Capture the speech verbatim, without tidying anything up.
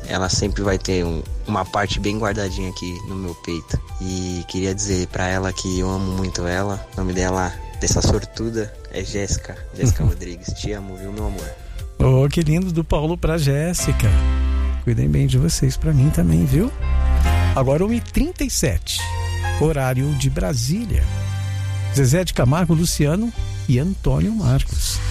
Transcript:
ela sempre vai ter um, uma parte bem guardadinha aqui no meu peito. E queria dizer pra ela que eu amo muito ela. O nome dela, dessa sortuda, é Jéssica. Jéssica Rodrigues. Te amo, viu, meu amor? Oh, que lindo, do Paulo pra Jéssica. Cuidem bem de vocês, pra mim também, viu? Agora uma e trinta e sete, horário de Brasília. Zezé de Camargo, Luciano e Antônio Marcos.